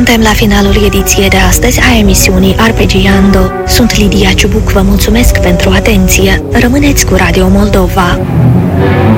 Suntem la finalul ediției de astăzi a emisiunii Arpeggiando. Sunt Lidia Ciubuc, vă mulțumesc pentru atenție. Rămâneți cu Radio Moldova.